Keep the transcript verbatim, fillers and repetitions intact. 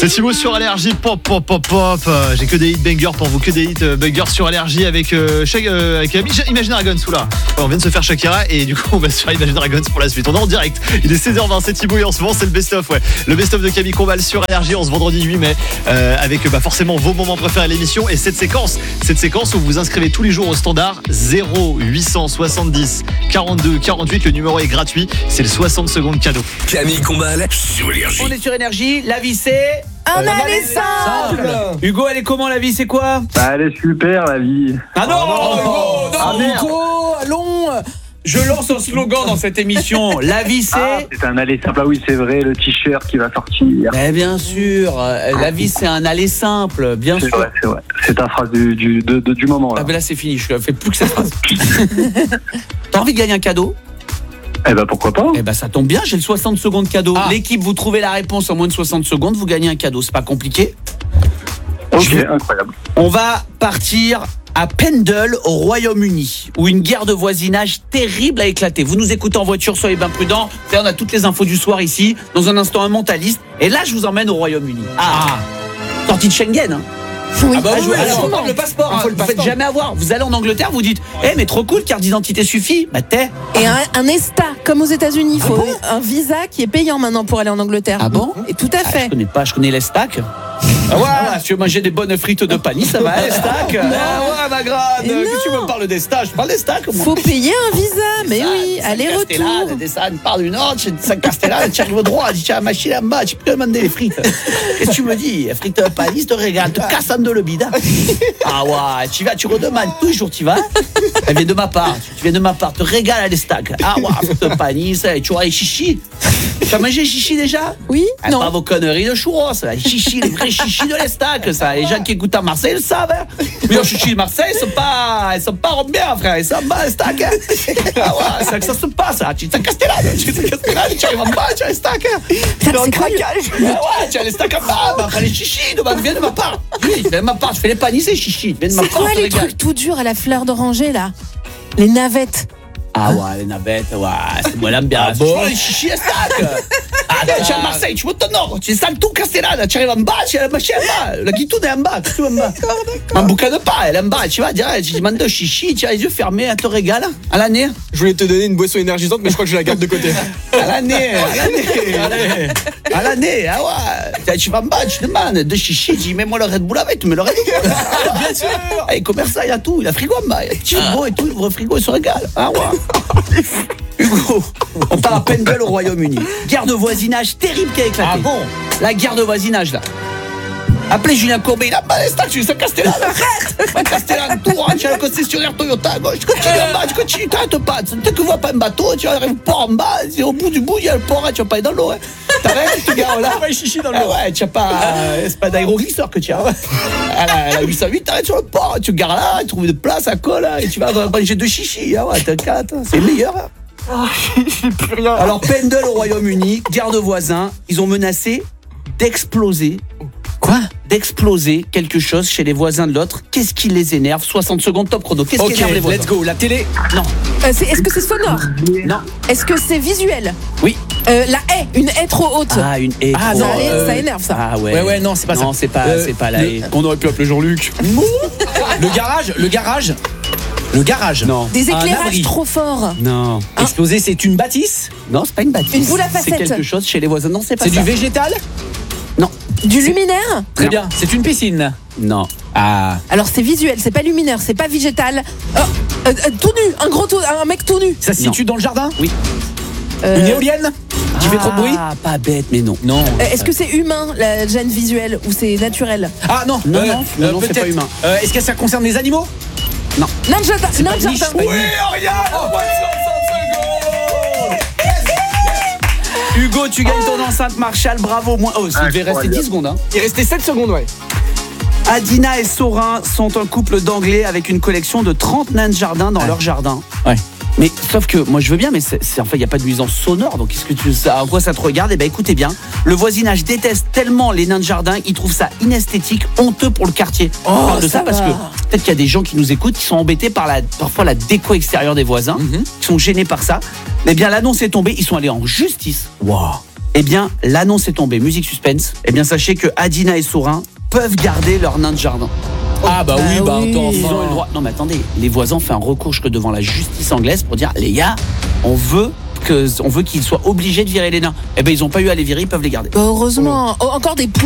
C'est Thibaut sur Allergie, pop pop pop pop. Euh, J'ai que des hits bangers pour vous, que des hits euh, bangers sur Allergie avec euh, Shag- euh, avec euh, Imagine Dragons. Oula, ouais, on vient de se faire Shakira et du coup on va se faire Imagine Dragons pour la suite. On est en direct. Il est seize heures vingt, c'est Thibaut et en ce moment c'est le best-of. Ouais, le best-of de Camille Combal sur Allergie en ce vendredi huit mai euh, avec bah, forcément vos moments préférés à l'émission et cette séquence, cette séquence où vous vous inscrivez tous les jours au standard zéro huit cent soixante-dix quarante-deux quarante-huit. Le numéro est gratuit. C'est le soixante secondes cadeau. Camille Combal sur Énergie. On est sur Énergie, la vie c'est... Un Euh, aller simple. Hugo, elle est comment la vie, c'est quoi? Bah, elle est super, la vie. Ah non, Oh, Hugo, non, Ah, merde. Hugo, allons. Je lance un slogan dans cette émission. La vie c'est... Ah, c'est un aller simple. Ah oui, c'est vrai, le t-shirt qui va sortir. Mais bien sûr, euh, la vie c'est un aller simple, bien C'est sûr. vrai, c'est vrai. C'est ta phrase du, du, de- de- du moment, là. Ah ben là c'est fini, je ne fais plus que cette phrase. T'as envie de gagner un cadeau? Eh ben, pourquoi pas? Eh ben ça tombe bien, j'ai le soixante secondes cadeau. Ah. L'équipe, vous trouvez la réponse en moins de soixante secondes, vous gagnez un cadeau, c'est pas compliqué. Ok, je vais- incroyable. On va partir à Pendle au Royaume-Uni où une guerre de voisinage terrible a éclaté. Vous nous écoutez en voiture, soyez bien prudents. Là, on a toutes les infos du soir ici. Dans un instant, un mentaliste. Et là, je vous emmène au Royaume-Uni. Ah, sortie de Schengen. Hein. Oui. Ah bah Ah, oui, oui, alors, absolument. le passeport. Il Hein. faut le Vous faites passeport. jamais avoir. Vous allez en Angleterre, vous dites, eh mais trop cool, carte d'identité suffit. Bah t'es. Et un, un ESTA, comme aux États-Unis, il faut bon un visa qui est payant maintenant pour aller en Angleterre. Ah bon? Et tout à Ah, fait. je connais pas, je connais les stacks. Ah ouais, si tu veux manger des bonnes frites de pani, ça va, les stacks. Ah ouais, ma grande. Et Que non. tu me parles des stacks? Je parle des stacks, moi. Faut payer un visa, mais oui, aller-retour. Castellane, descends par du nord, tu descends Castellane, tu arrives au droit, tu as la machine en bas, tu peux demander les frites. Qu'est-ce que tu me dis? Frites de panis, te régale, te casse en deux le bida. Ah ouais, tu vas, tu redemandes, toujours tu vas. Elle vient de ma part, tu viens de ma part, te régale à les stacks. Ah ouais, frites de panis, tu auras les chichis. Tu as mangé les chichis déjà? Oui, Ah, non. pas vos conneries de churros, les chichis, les vrais chichis de l'Estac, ça. Les gens qui écoutent à Marseille le savent. Hein. Mais les chichis de Marseille, ils sont pas, ils sont pas bien, frère. Ils sont bas, l'Estac. Hein. Ah ouais, c'est là que ça se passe. Hein. Tu es à Castellane, tu es à Castellane, tu arrives en bas, tu as l'Estac. Hein. Ça, c'est quoi, le- Ah ouais, tu as l'Estac en bas. Bah, après les chichis, demande, viens de ma part. Oui, viens de ma part, je fais les panis, c'est chichis. Viens de ma C'est part, quoi je te les régale. trucs tout durs à la fleur d'oranger, là? Les navettes. Ah ouais, les navettes, ouais, c'est moi l'aime bien. Ah bon? Les chichis à stack. Ah non, tu es à Marseille, tu montes au nord, tu installes tout Castellane, tu arrives en bas, tu as la machine en bas, la guitoune est en bas, tout en bas. D'accord, d'accord. Un bouquin de pas, elle est en bas, tu vas direct, tu demandes de chichi, tu as les yeux fermés, elle te régale. À l'année, Je voulais te donner une boisson énergisante, mais je crois que je la garde de côté. à l'année, à l'année, à l'année, ah ouais. Tu vas en bas, tu demandes de chichi, tu dis, mets-moi le Red Bull avec, tu mets le Red Bull. Bien sûr. Ah, il commerce, il a tout, il a frigo en bas, il a petit frigo et tout, il ouvre le frigo, il se régale. Ah ouais. Hugo, on part à Pendle au Royaume-Uni. Guerre de voisinage terrible qui a éclaté. Ah bon? La guerre de voisinage là. Appelez Julien Courbet, il a pas les stacks, tu sais Castellane, arrête. Pas Castellane, tout, hein, tu as le concessionnaire Toyota à gauche, tu continues en bas, tu continues, t'arrêtes pas. Dès que tu vois pas un bateau, tu arrives au port en bas, c'est au bout du bout, il y a le port, hein, tu vas pas aller dans l'eau. Hein. T'arrêtes, tu gars là. Pas chichi dans le Ah ouais, tu as pas, euh, c'est pas d'aéroglisseur que tu as. Elle a, elle a huit cent huit, t'arrêtes sur le port, tu gares là, tu trouves une place à colle, hein, et tu vas manger deux chichis. Ah ouais, t'es quatre, c'est le meilleur. Hein. J'ai plus rien. Alors, Pendle au Royaume-Uni, guerre de voisins, ils ont menacé d'exploser. Quoi? D'exploser quelque chose chez les voisins de l'autre. Qu'est-ce qui les énerve? soixante secondes top chrono. Qu'est-ce Ok, qui énerve les voisins? let's go. La télé. Non, Euh, c'est- Est-ce que c'est sonore? non, Est-ce que c'est visuel? oui. Euh, la haie, une haie trop haute. Ah, une haie. Ah, trop- non, ça, é- euh, ça énerve, ça. Ah ouais. Ouais, ouais, non, c'est pas ça. Non, c'est pas, Euh, c'est pas la le- haie. On aurait pu appeler Jean-Luc. Le garage, le garage. Le garage. Non. Des Un éclairages abri. trop forts. Non. Explosé, c'est une bâtisse. Non, c'est pas une bâtisse. Une boule à C'est facettes. quelque chose chez les voisins. Non, c'est pas C'est ça. du végétal. Non. Du luminaire? Très Non. bien. C'est une piscine. Non. Ah. Alors c'est visuel, c'est pas luminaire, c'est pas végétal. Oh, euh, euh, tout nu, un gros tout, un mec tout nu. Ça se situe dans le jardin. Oui. Euh, Une éolienne qui fait trop de bruit. Ah, pas bête, mais non. Non. euh, Est-ce que c'est humain la gêne visuelle ou c'est naturel? Ah non. Non, euh, non, non, euh, non, c'est peut-être. pas humain. Euh, Est-ce que ça concerne les animaux? Non, le jardin, non, pas le une niche, jardin. c'est pas une niche. regarde. Hugo, tu gagnes ton enceinte Marshall, bravo. Moi, oh, ça devait rester Incroyable. dix secondes. Hein. Il restait sept secondes, ouais. Adina et Sorin sont un couple d'anglais avec une collection de trente nains de jardin dans leur jardin. Ouais. Mais sauf que moi je veux bien, mais c'est, c'est, en fait il n'y a pas de nuisance sonore, donc qu'est-ce que tu, ça, à quoi ça te regarde? Eh ben écoutez bien, le voisinage déteste tellement les nains de jardin, ils trouvent ça inesthétique, honteux pour le quartier. Oh, On parle de ça, ça parce va. que peut-être qu'il y a des gens qui nous écoutent qui sont embêtés par la, parfois la déco extérieure des voisins, Mhm. qui sont gênés par ça. Eh bien l'annonce est tombée, ils sont allés en justice. Wow. Eh bien, l'annonce est tombée. Musique suspense. Eh bien, sachez que Adina et Saurin peuvent garder leur nain de jardin. Ah bah oui, bah oui. attends, Ils ont eu le droit. Non, mais attendez, les voisins ont fait un recours jusque devant la justice anglaise pour dire, les gars, on veut que, on veut qu'ils soient obligés de virer les nains. Eh ben, ils n'ont pas eu à les virer, ils peuvent les garder. Heureusement. Oh, encore des